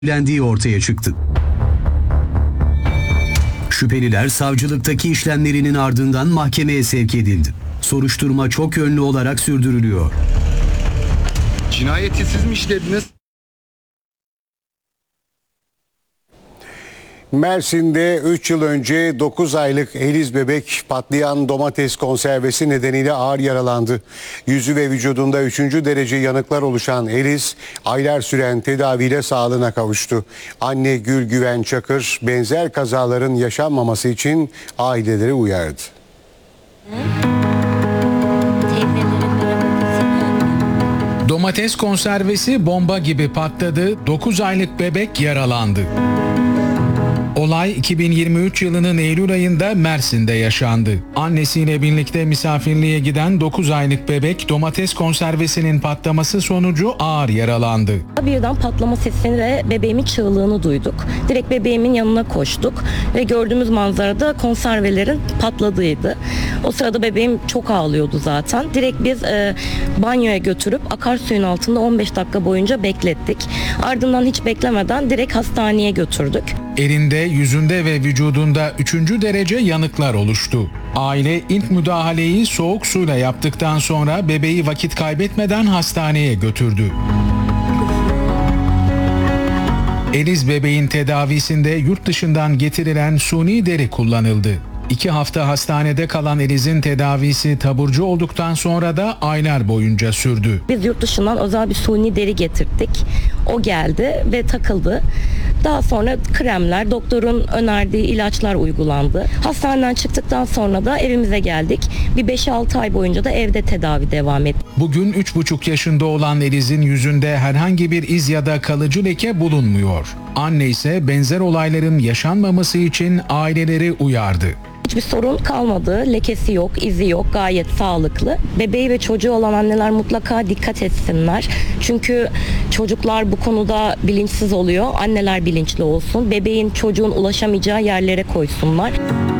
Lendiği ortaya çıktı. Şüpheliler savcılıktaki işlemlerinin ardından mahkemeye sevk edildi. Soruşturma çok yönlü olarak sürdürülüyor. Cinayeti siz mi işlediniz? Mersin'de 3 yıl önce 9 aylık Eliz bebek patlayan domates konservesi nedeniyle ağır yaralandı. Yüzü ve vücudunda 3. derece yanıklar oluşan Eliz, aylar süren tedaviyle sağlığına kavuştu. Anne Gül Güven Çakır benzer kazaların yaşanmaması için aileleri uyardı. Domates konservesi bomba gibi patladı, 9 aylık bebek yaralandı. Olay 2023 yılının Eylül ayında Mersin'de yaşandı. Annesiyle birlikte misafirliğe giden 9 aylık bebek domates konservesinin patlaması sonucu ağır yaralandı. Birden patlama sesini ve bebeğimin çığlığını duyduk. Direkt bebeğimin yanına koştuk ve gördüğümüz manzarada konservelerin patladığıydı. O sırada bebeğim çok ağlıyordu zaten. Direkt biz banyoya götürüp akarsuyun altında 15 dakika boyunca beklettik. Ardından hiç beklemeden direkt hastaneye götürdük. Elinde, yüzünde ve vücudunda 3. derece yanıklar oluştu. Aile ilk müdahaleyi soğuk suyla yaptıktan sonra bebeği vakit kaybetmeden hastaneye götürdü. Eliz bebeğin tedavisinde yurt dışından getirilen suni deri kullanıldı. 2 hafta hastanede kalan Eliz'in tedavisi taburcu olduktan sonra da aylar boyunca sürdü. Biz yurt dışından özel bir suni deri getirdik. O geldi ve takıldı. Daha sonra kremler, doktorun önerdiği ilaçlar uygulandı. Hastaneden çıktıktan sonra da evimize geldik. Bir 5-6 ay boyunca da evde tedavi devam etti. Bugün 3,5 yaşında olan Eliz'in yüzünde herhangi bir iz ya da kalıcı leke bulunmuyor. Anne ise benzer olayların yaşanmaması için aileleri uyardı. Hiçbir sorun kalmadı, lekesi yok, izi yok, gayet sağlıklı. Bebeği ve çocuğu olan anneler mutlaka dikkat etsinler. Çünkü çocuklar bu konuda bilinçsiz oluyor, anneler bilinçli olsun. Bebeğin, çocuğun ulaşamayacağı yerlere koysunlar.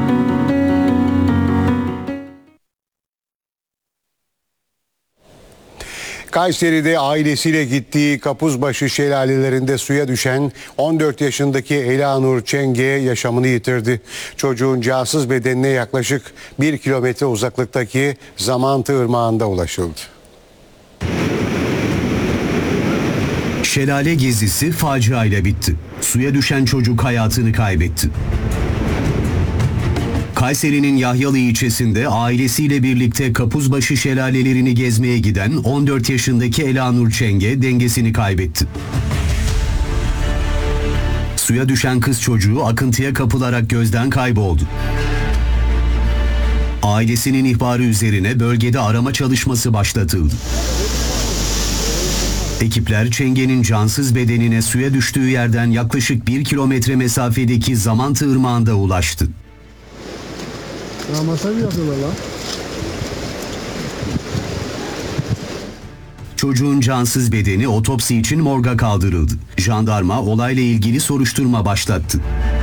Kayseri'de ailesiyle gittiği Kapuzbaşı şelalelerinde suya düşen 14 yaşındaki Elanur Çenge yaşamını yitirdi. Çocuğun cansız bedenine yaklaşık 1 kilometre uzaklıktaki Zamantı Irmağı'nda ulaşıldı. Şelale gezisi faciayla bitti. Suya düşen çocuk hayatını kaybetti. Kayseri'nin Yahyalı ilçesinde ailesiyle birlikte Kapuzbaşı şelalelerini gezmeye giden 14 yaşındaki Elanur Çenge dengesini kaybetti. Suya düşen kız çocuğu akıntıya kapılarak gözden kayboldu. Ailesinin ihbarı üzerine bölgede arama çalışması başlatıldı. Ekipler Çenge'nin cansız bedenine suya düştüğü yerden yaklaşık 1 kilometre mesafedeki Zamantı Irmağı'nda ulaştı. Ya masaj yapıyorlar lan. Çocuğun cansız bedeni otopsi için morga kaldırıldı. Jandarma olayla ilgili soruşturma başlattı.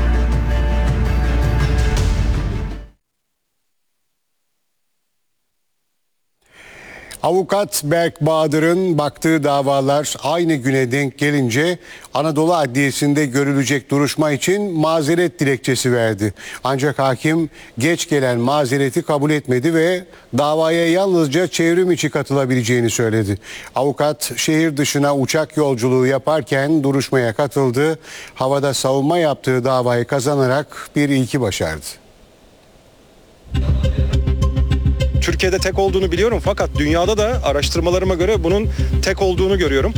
Avukat Berk Bahadır'ın baktığı davalar aynı güne denk gelince Anadolu Adliyesi'nde görülecek duruşma için mazeret dilekçesi verdi. Ancak hakim geç gelen mazereti kabul etmedi ve davaya yalnızca çevrim içi katılabileceğini söyledi. Avukat şehir dışına uçak yolculuğu yaparken duruşmaya katıldı. Havada savunma yaptığı davayı kazanarak bir ilki başardı. Türkiye'de tek olduğunu biliyorum fakat dünyada da araştırmalarıma göre bunun tek olduğunu görüyorum.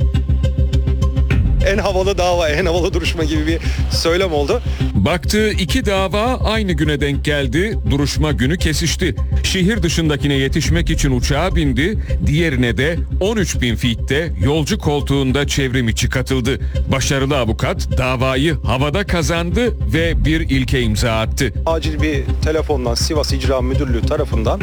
En havalı dava, en havalı duruşma gibi bir söylem oldu. Baktığı 2 dava aynı güne denk geldi, duruşma günü kesişti. Şehir dışındakine yetişmek için uçağa bindi, diğerine de 13.000 feet'te yolcu koltuğunda çevrim içi katıldı. Başarılı avukat davayı havada kazandı ve bir ilke imza attı. Acil bir telefondan Sivas İcra Müdürlüğü tarafından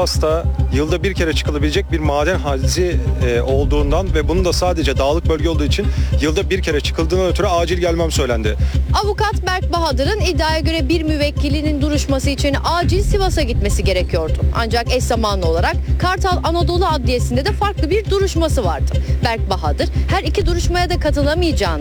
Sivas'ta yılda bir kere çıkılabilecek bir maden hacizi olduğundan ve bunun da sadece dağlık bölge olduğu için için yılda bir kere çıkıldığından ötürü acil gelmem söylendi. Avukat Berk Bahadır'ın iddiaya göre bir müvekkilinin duruşması için acil Sivas'a gitmesi gerekiyordu. Ancak eş zamanlı olarak Kartal Anadolu Adliyesi'nde de farklı bir duruşması vardı. Berk Bahadır her iki duruşmaya da katılamayacağını